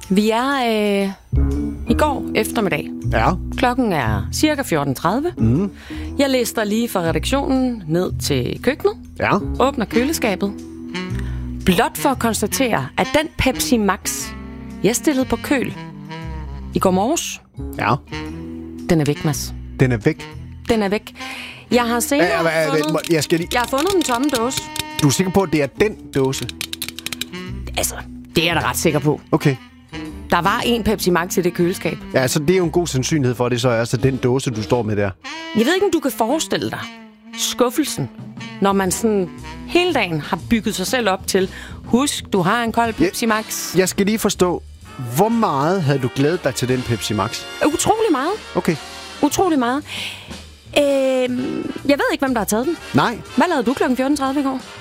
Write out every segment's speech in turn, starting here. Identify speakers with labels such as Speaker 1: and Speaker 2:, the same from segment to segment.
Speaker 1: Vi er i går eftermiddag.
Speaker 2: Ja.
Speaker 1: Klokken er cirka 14.30.
Speaker 2: Mm.
Speaker 1: Jeg lister lige fra redaktionen ned til køkkenet.
Speaker 2: Ja.
Speaker 1: Åbner køleskabet. Blot for at konstatere, at den Pepsi Max, jeg stillede på køl i går morges,
Speaker 2: Ja.
Speaker 1: den er væk, Mads.
Speaker 2: Den er væk.
Speaker 1: Den er væk. Jeg har senere jeg har fundet den tomme dåse.
Speaker 2: Du er sikker på, at det er den dåse?
Speaker 1: Altså, det er jeg da ret sikker på.
Speaker 2: Okay.
Speaker 1: Der var en Pepsi Max i det køleskab.
Speaker 2: Ja, så det er jo en god sandsynlighed for, at det så er den dåse, du står med der.
Speaker 1: Jeg ved ikke, om du kan forestille dig skuffelsen, når man sådan hele dagen har bygget sig selv op til, husk, du har en kold Pepsi Max.
Speaker 2: Jeg skal lige forstå, hvor meget havde du glædet dig til den Pepsi Max?
Speaker 1: Utrolig meget.
Speaker 2: Okay.
Speaker 1: Utrolig meget. Jeg ved ikke, hvem der har taget den.
Speaker 2: Nej.
Speaker 1: Hvad lavede du klokken 14.30 i går?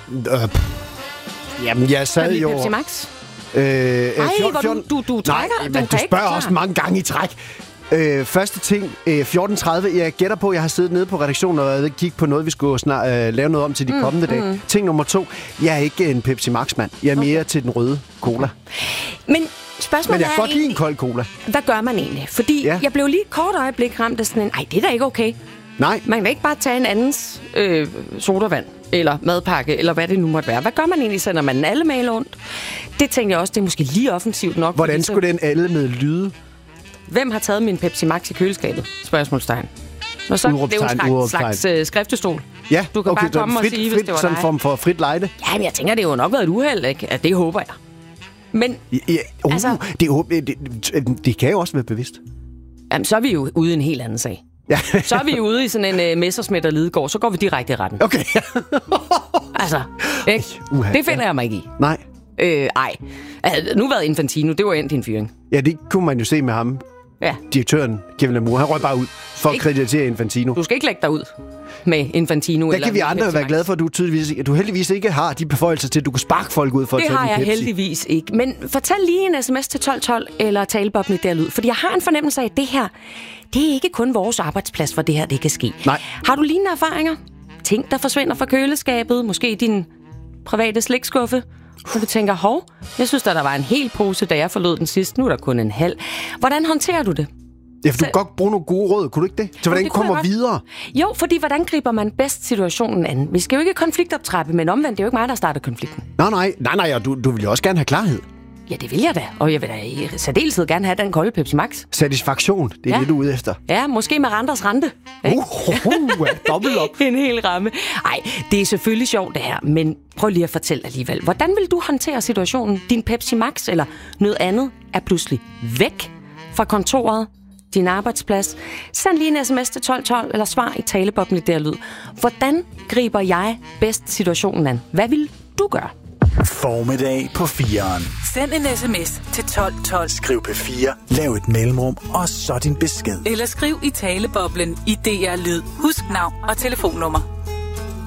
Speaker 2: Jamen, jeg sad jo...
Speaker 1: Pepsi Max?
Speaker 2: 14...
Speaker 1: du trækker.
Speaker 2: Nej, men du spørger også mange gange i træk. Første ting, 14.30. Jeg gætter på, at jeg har siddet nede på redaktionen og kigget på noget, vi skulle snart lave noget om til de kommende dage. Ting nummer 2. Jeg er ikke en Pepsi Max-mand. Jeg er mere til den røde cola.
Speaker 1: Men spørgsmålet
Speaker 2: jeg kan godt lide
Speaker 1: egentlig,
Speaker 2: en kold cola.
Speaker 1: Hvad gør man egentlig? Fordi jeg blev lige et kort øjeblik ramt af sådan en, det er da ikke okay.
Speaker 2: Nej.
Speaker 1: Man kan ikke bare tage en andens sodavand eller madpakke, eller hvad det nu måtte være. Hvad gør man egentlig, sender man den alle med rundt? Det tænkte jeg også, det er måske lige offensivt nok.
Speaker 2: Hvordan skulle den alle med lyde?
Speaker 1: Hvem har taget min Pepsi Max i køleskabet? Spørgsmålstegn. Og så det er jo en slags skriftestol.
Speaker 2: Ja,
Speaker 1: du kan bare komme og sige, hvis det var
Speaker 2: sådan en form for frit lejde.
Speaker 1: Ja, men jeg tænker, det har jo nok været et uheld, ikke? Ja, det håber jeg. Men, altså...
Speaker 2: Det kan jo også være bevidst.
Speaker 1: Jamen, så er vi jo ude i en helt anden sag.
Speaker 2: Ja.
Speaker 1: Så er vi jo ude i sådan en Messerschmidt og Lidegaard, så går vi direkte i retten.
Speaker 2: Okay.
Speaker 1: Altså, ikke? Det finder jeg mig ikke i.
Speaker 2: Nej.
Speaker 1: Ej. Altså, nu været Infantino, det var endt en fyring.
Speaker 2: Ja, det kunne man jo se med ham.
Speaker 1: Ja.
Speaker 2: Direktøren, Kevin Lamour, han røg bare ud for at kreditere Infantino.
Speaker 1: Du skal ikke lægge dig ud med Infantino.
Speaker 2: Der kan vi andre være glade for, at du heldigvis ikke har de beføjelser til, at du kan sparke folk ud for at tage en Pepsi.
Speaker 1: Det har jeg heldigvis ikke. Men fortæl lige en sms til 1212 eller talebobben i derlyd. Fordi jeg har en fornemmelse af, at det her, det er ikke kun vores arbejdsplads, hvor det her det kan ske.
Speaker 2: Nej.
Speaker 1: Har du lignende erfaringer? Ting, der forsvinder fra køleskabet? Måske din private slikskuffe? Og du tænker, jeg synes, der var en hel pose, da jeg forlod den sidste. Nu er der kun en halv. Hvordan håndterer du det?
Speaker 2: Ja, for du kan godt bruge nogle gode råd, kunne du ikke det? Så hvordan kommer videre?
Speaker 1: Jo, fordi hvordan griber man bedst situationen an? Vi skal jo ikke konfliktoptrappe, men omvendt, det er jo ikke mig, der starter konflikten.
Speaker 2: Nej, og du vil jo også gerne have klarhed. Ja,
Speaker 1: det vil jeg da. Og jeg vil da i særdeleshed gerne have den kolde Pepsi Max.
Speaker 2: Satisfaktion, det er det, du er ude efter.
Speaker 1: Ja, måske med renters rente.
Speaker 2: Dobbelt op.
Speaker 1: En hel ramme. Ej, det er selvfølgelig sjovt det her, men prøv lige at fortælle alligevel. Hvordan vil du håndtere situationen? Din Pepsi Max eller noget andet er pludselig væk fra kontoret, din arbejdsplads. Send lige en sms til 1212 eller svar i talebobben i derlyd. Hvordan griber jeg bedst situationen an? Hvad vil du gøre?
Speaker 3: Formiddag på 4'eren.
Speaker 4: Send en sms til 1212.
Speaker 3: Skriv P4, lav et mellemrum, og så din besked.
Speaker 4: Eller skriv i taleboblen i DR Lyd. Husk navn og telefonnummer.